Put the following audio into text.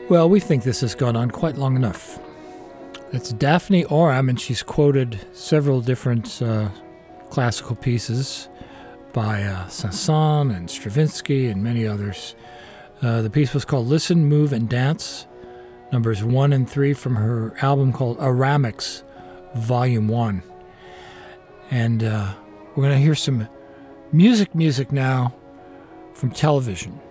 Well, we think this has gone on quite long enough. It's Daphne Oram, and she's quoted several different classical pieces by Saint-Saëns and Stravinsky and many others. The piece was called Listen, Move, and Dance, numbers 1 and 3 from her album called Aramics, Volume 1. And we're going to hear some music now from television.